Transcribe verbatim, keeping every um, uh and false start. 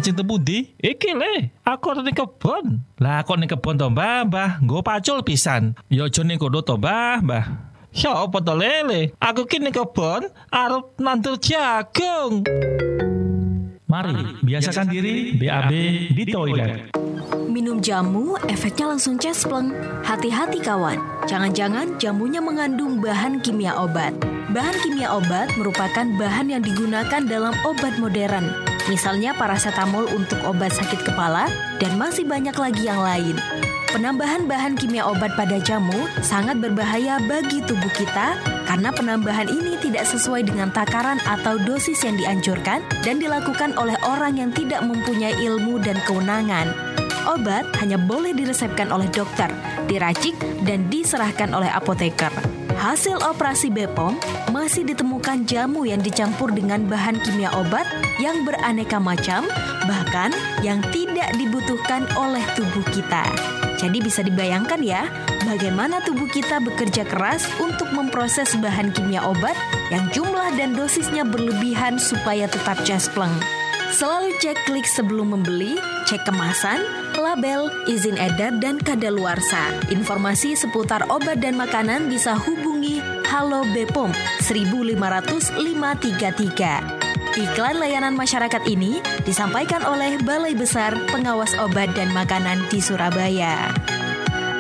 Ajeng tebudi? Iki le, aku arep ning kebon. Lah kok ning kebon to, Mbah? Mbah, nggo pacul pisan. Ya aja ning kono to, Mbah, Mbah. Ya apa to lele? Aku ki ning kebon arep nandur jagung. Mari, biasakan diri B A B di toilet. Minum jamu efeknya langsung cespleng. Hati-hati kawan, jangan-jangan jamunya mengandung bahan kimia obat. Bahan kimia obat merupakan bahan yang digunakan dalam obat modern. Misalnya paracetamol untuk obat sakit kepala dan masih banyak lagi yang lain. Penambahan bahan kimia obat pada jamu sangat berbahaya bagi tubuh kita karena penambahan ini tidak sesuai dengan takaran atau dosis yang dianjurkan dan dilakukan oleh orang yang tidak mempunyai ilmu dan kewenangan. Obat hanya boleh diresepkan oleh dokter, diracik, dan diserahkan oleh apoteker. Hasil operasi B P O M masih ditemukan jamu yang dicampur dengan bahan kimia obat yang beraneka macam, bahkan yang tidak dibutuhkan oleh tubuh kita. Jadi bisa dibayangkan ya, bagaimana tubuh kita bekerja keras untuk memproses bahan kimia obat yang jumlah dan dosisnya berlebihan supaya tetap cespleng. Selalu cek klik sebelum membeli, cek kemasan, label, izin edar, dan kadaluarsa. Informasi seputar obat dan makanan bisa hubungi Halo B P O M seribu lima ratus lima tiga tiga. Iklan layanan masyarakat ini disampaikan oleh Balai Besar Pengawas Obat dan Makanan di Surabaya.